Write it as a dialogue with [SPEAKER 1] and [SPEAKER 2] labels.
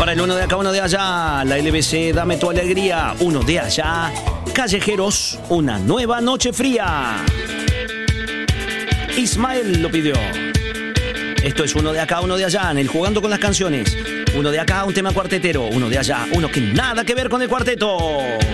[SPEAKER 1] para el uno de acá, uno de allá. La LBC, dame tu alegría. Uno de allá. Callejeros, una nueva noche fría. Ismael lo pidió. Esto es uno de acá, uno de allá. En el Jugando con las Canciones. Uno de acá, un tema cuartetero. Uno de allá, uno que nada que ver con el cuarteto.